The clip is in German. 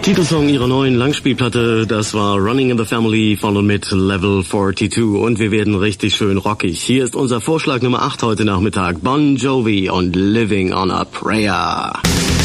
Titelsong ihrer neuen Langspielplatte, das war Running in the Family, followed mit Level 42 und wir werden richtig schön rockig. Hier ist unser Vorschlag Nummer 8 heute Nachmittag, Bon Jovi und Living on a Prayer.